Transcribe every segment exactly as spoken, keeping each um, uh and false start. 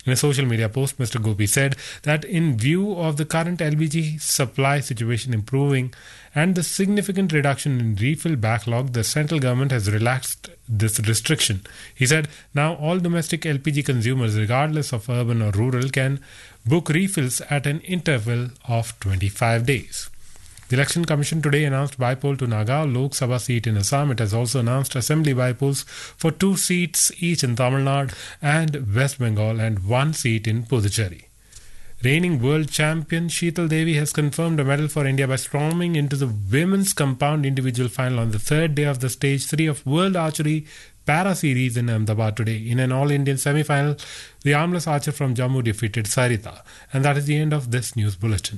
In a social media post, Mister Gopi said that in view of the current L P G supply situation improving and the significant reduction in refill backlog, the central government has relaxed this restriction. He said, now all domestic L P G consumers, regardless of urban or rural, can book refills at an interval of twenty-five days. The Election Commission today announced bypoll to Nagaon Lok Sabha seat in Assam. It has also announced assembly bypolls for two seats each in Tamil Nadu and West Bengal and one seat in Puducherry. Reigning world champion Sheetal Devi has confirmed a medal for India by storming into the women's compound individual final on the third day of the stage three of World Archery Para Series in Ahmedabad today. In an all-Indian semi-final, the armless archer from Jammu defeated Sarita. And that is the end of this news bulletin.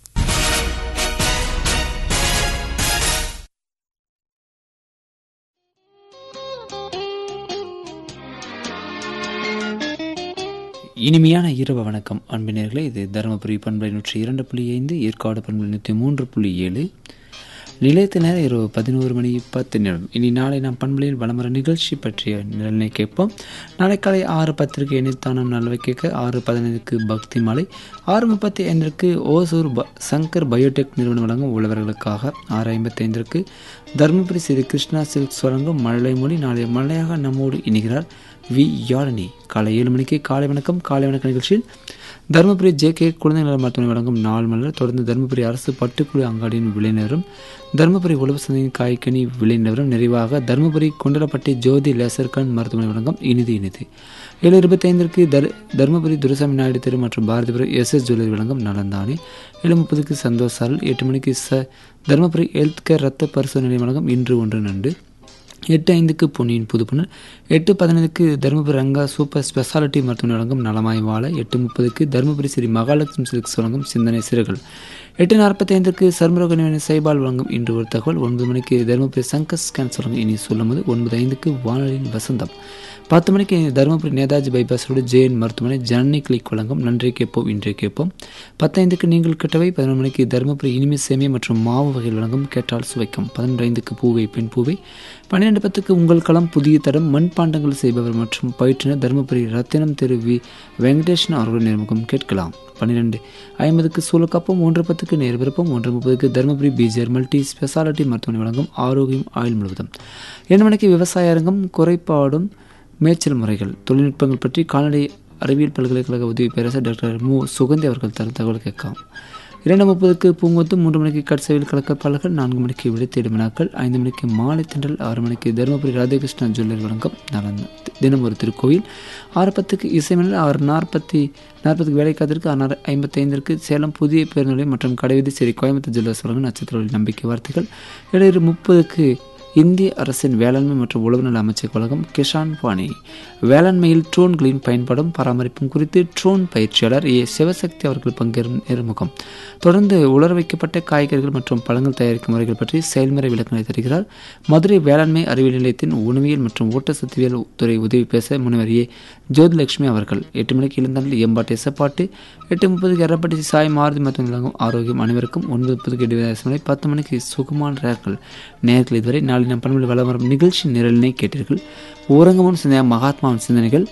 இனிமையான இரவு வணக்கம் அன்பினர்களே. இது தருமபுரி பண்பலை நூற்றி இரண்டு புள்ளி ஐந்து, ஏற்காடு பண்பலை நூற்றி மூன்று புள்ளி ஏழு. நிலையத்த நேரம் இரவு பதினோரு மணி பத்து நிமிடம். இனி நாளை நாம் பண்பலையில் வளமர நிகழ்ச்சி பற்றிய நிலனை கேட்போம். நாளை காலை ஆறு பத்திற்கு எண்ணித்தானம் நல்லவை கேட்க, ஆறு பதினைந்துக்கு பக்தி மாலை, ஆறு முப்பத்தி ஐந்திற்கு ஓசூர் ப சங்கர் பயோடெக் நிறுவனம் வழங்கும் உழவர்களுக்காக, ஆறு ஐம்பத்தி ஐந்திற்கு தருமபுரி ஸ்ரீ கிருஷ்ணா சில்க்ஸ் வழங்கும் மழலை மொழி. நாளைய மழையாக நம்மோடு இணைகிறார் வி யாழினி. காலை ஏழு மணிக்கு காலை வணக்கம். காலை வணக்க நிகழ்ச்சியில் தருமபுரி ஜே கே குழந்தை நல மருத்துவமனை வழங்கும் நாள் மலர், தொடர்ந்து தருமபுரி அரசு பட்டுக்குழு அங்காடியின் விளைநிலவரம், தருமபுரி உழவு சந்தையின் காய்கனி விளைநிலவரம், நிறைவாக தருமபுரி கொண்டலப்பட்டி ஜோதி லேசர்கன் மருத்துவமனை வழங்கும் இனிது இனிது. ஏழு இருபத்தி ஐந்திற்கு தர் தருமபுரி துரைசாமி நாயுடு தெரு மற்றும் பாரதிபுரம் எஸ் எஸ் ஜுவல்லரி வழங்கும் நலந்தானே. ஏழு முப்பதுக்கு சந்தோஷ் சாரல். எட்டு மணிக்கு ச தருமபுரி ஹெல்த் கேர் ரத்த பரிசோதனை நிலையம் வழங்கும் இன்று ஒன்று நண்டு. எட்டு ஐந்துக்கு பொன்னியின் புதுப்புணர். எட்டு பதினைந்துக்கு தருமபுரி ரங்கா சூப்பர் ஸ்பெஷாலிட்டி மருத்துவமனை வழங்கும் நலமாய் வாழ. எட்டு முப்பதுக்கு தருமபுரி ஸ்ரீ மகாலட்சுமி சில்க்ஸ் வழங்கும் சிந்தனை சிறுகள். எட்டு நாற்பத்தி ஐந்துக்கு சர்மரோக நிலைய சைபால் வழங்கும் இன்று ஒரு தகவல். ஒன்பது மணிக்கு தருமபுரி சங்கர் ஸ்கேன்ஸ் வழங்கும் இனி சொல்லும்போது. ஒன்பது ஐந்துக்கு வானொலியின் வசந்தம். பத்து மணிக்கு Dharmapuri Netaji bypass road JN மருத்துவமனை ஜனனி கிளிக் வழங்கும் நன்றி கேட்போம் இன்றைய கேட்போம். பத்தைந்துக்கு நீங்கள் கிட்டவை. பதினொன்று மணிக்கு தருமபுரி இனிமை சேமியா மற்றும் மாவு வகையில் வழங்கும் கேட்டால் சுவைக்கும். பதினொன்று ஐந்துக்கு பூவை பெண் பூவை. பன்னிரெண்டு பத்துக்கு உங்கள் களம் புதிய தடம் மண்பாண்டங்கள் செய்பவர் மற்றும் பயிற்றுனர் தருமபுரி ரத்தினம் திரு வி வெங்கடேஷன் அவர்கள் நேர்முகம் கேட்கலாம். பன்னிரெண்டு ஐம்பதுக்கு சூழக்காப்பம். ஒன்று பத்துக்கு நேர் விருப்பம். ஒன்று முப்பதுக்கு தருமபுரி பிஜிஆர் மல்டி ஸ்பெஷாலிட்டி மருத்துவமனை வழங்கும் ஆரோக்கியம் ஆயுள் முழுவதும். இரண்டு மணிக்கு விவசாய அரங்கம் குறைபாடும் மேய்ச்சல் முறைகள் தொழில்நுட்பங்கள் பற்றி கால்நடை அறிவியல் பல்கலைக்கழக உதவி பேராசிரியர் டாக்டர் மு சுகந்தி அவர்கள் தரும் தகவல் கேட்கலாம். இரண்டு முப்பதுக்கு பூங்கொத்து. மூன்று மணிக்கு கட்சவில் கலக்கப்பாளர்கள். நான்கு மணிக்கு விடுத்தேடு வினாக்கள். ஐந்து மணிக்கு மாலை திண்டல். ஆறு மணிக்கு தருமபுரி ராதாகிருஷ்ணா ஜுவல்லரி வழங்கம் நலன் தினம் ஒரு திருக்கோயில். ஆறு பத்துக்கு இசைமணில். ஆறு நாற்பத்தி நாற்பதுக்கு வேலை காத்திற்கு. ஆறு ஐம்பத்தி ஐந்திற்கு சேலம் புதிய பேருந்து நிலையம் மற்றும் கடைவீதி சரி கோயம்புத்தூர் ஜுவல்லர்ஸ் வழங்கும் நட்சத்திர நம்பிக்கை வார்த்தைகள். ஏழு முப்பதுக்கு இந்திய அரசின் வேளாண்மை மற்றும் உழவு நல அமைச்சர் கழகம் கிஷான் பாணி வேளாண்மையில் ட்ரோன்களின் பயன்பாடும் பராமரிப்பும் குறித்து ட்ரோன் பயிற்சியாளர் ஏ சிவசக்தி அவர்கள் பங்கேறும் நேர்முகம். தொடர்ந்து உலர வைக்கப்பட்ட காய்கறிகள் மற்றும் பழங்கள் தயாரிக்கும் முறைகள் பற்றி செயல்முறை விளக்கங்களை தருகிறார் மதுரை வேளாண்மை அறிவியல் நிலையத்தின் உணவியல் மற்றும் ஊட்டச்சத்துவியல் துறை உதவி பேச முனைவர் ஏ ஜோதிலட்சுமி அவர்கள். எட்டு மணிக்கு இளந்தாண்டில் எம்பாட்டு எசப்பாட்டு. எட்டு முப்பதுக்கு எரப்பட்டி சாய் மாருதி மற்றும் விளங்கும் ஆரோக்கியம் அனைவருக்கும். ஒன்பது முப்பதுக்கு இடைவெளி. பத்து மணிக்கு சுகுமான் ரேர்கள். நேர்கள் இதுவரை நாளை நம் பண்பில் வளம் வரும் நிகழ்ச்சி நிரலினை கேட்டீர்கள். ஊரங்கமும் சிந்தனை மகாத்மாவின் சிந்தனைகள்.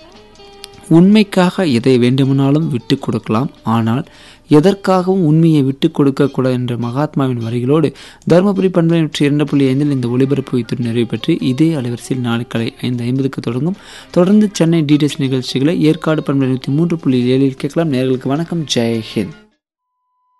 உண்மைக்காக எதை வேண்டுமானாலும் விட்டு கொடுக்கலாம், ஆனால் எதற்காகவும் உண்மையை விட்டுக் கொடுக்கக்கூடாது என்ற மகாத்மாவின் வரிகளோடு தருமபுரி பண்பலை நூற்றி இரண்டு புள்ளி ஐந்தில் இந்த ஒளிபரப்பு வைத்து நிறைவு பெற்று இதே அலைவரிசையில் நாளை காலை ஐந்து ஐம்பதுக்கு தொடங்கும். தொடர்ந்து சென்னை டிடிஎஸ் நிகழ்ச்சிகளை ஏற்காடு பண்பலை நூற்றி மூன்று புள்ளி ஏழில் கேட்கலாம். நேயர்களுக்கு வணக்கம். ஜெய் ஹிந்த்.